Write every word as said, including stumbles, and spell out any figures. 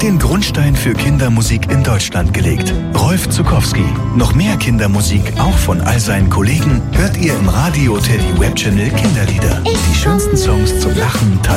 den Grundstein für Kindermusik in Deutschland gelegt. Rolf Zuckowski. Noch mehr Kindermusik, auch von all seinen Kollegen, hört ihr im Radio Teddy Web Channel Kinderlieder. Die schönsten Songs zum Lachen, Tanzen